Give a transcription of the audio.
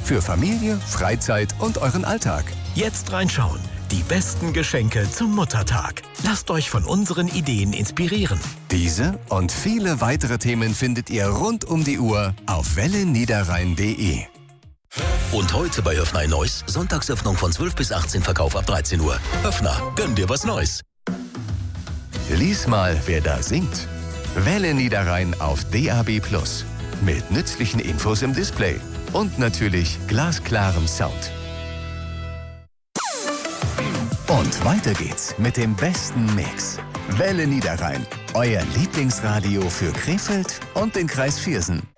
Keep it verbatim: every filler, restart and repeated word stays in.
Für Familie, Freizeit und euren Alltag. Jetzt reinschauen. Die besten Geschenke zum Muttertag. Lasst euch von unseren Ideen inspirieren. Diese und viele weitere Themen findet ihr rund um die Uhr auf welle niederrhein punkt de. Und heute bei Höfner in Neuss, Sonntagsöffnung von zwölf bis achtzehn, Verkauf ab dreizehn Uhr. Höfner, gönn dir was Neues. Lies mal, wer da singt. Welle Niederrhein auf D A B plus. Mit nützlichen Infos im Display. Und natürlich glasklarem Sound. Und weiter geht's mit dem besten Mix. Welle Niederrhein, euer Lieblingsradio für Krefeld und den Kreis Viersen.